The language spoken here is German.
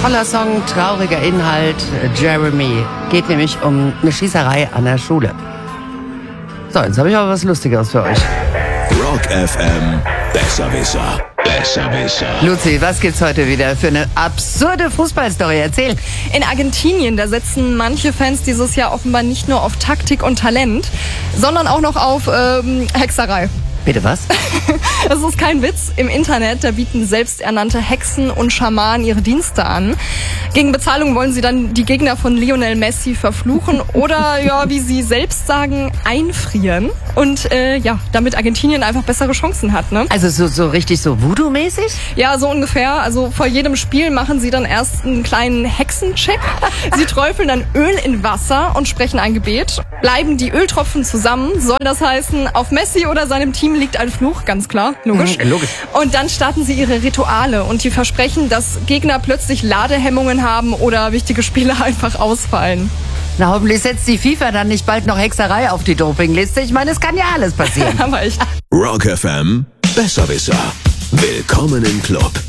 Toller Song, trauriger Inhalt. Jeremy. Geht nämlich um eine Schießerei an der Schule. So, jetzt habe ich aber was Lustigeres für euch. Rock FM, Besserwisser. Besserwisser. Luzi, was gibt's heute wieder für eine absurde Fußballstory? Erzähl. In Argentinien, da setzen manche Fans dieses Jahr offenbar nicht nur auf Taktik und Talent, sondern auch noch auf Hexerei. Bitte was? Das ist kein Witz. Im Internet, da bieten selbsternannte Hexen und Schamanen ihre Dienste an. Gegen Bezahlung wollen sie dann die Gegner von Lionel Messi verfluchen oder, ja, wie sie selbst sagen, einfrieren. Und damit Argentinien einfach bessere Chancen hat, ne? Also so richtig so Voodoo-mäßig? Ja, so ungefähr. Also vor jedem Spiel machen sie dann erst einen kleinen Hexencheck. Sie träufeln dann Öl in Wasser und sprechen ein Gebet. Bleiben die Öltropfen zusammen, soll das heißen, auf Messi oder seinem Team liegt ein Fluch, ganz klar, logisch. Logisch. Und dann starten sie ihre Rituale und die versprechen, dass Gegner plötzlich Ladehemmungen haben oder wichtige Spiele einfach ausfallen. Na, hoffentlich setzt die FIFA dann nicht bald noch Hexerei auf die Dopingliste. Ich meine, es kann ja alles passieren. Aber echt. Rock FM, Besserwisser. Willkommen im Club.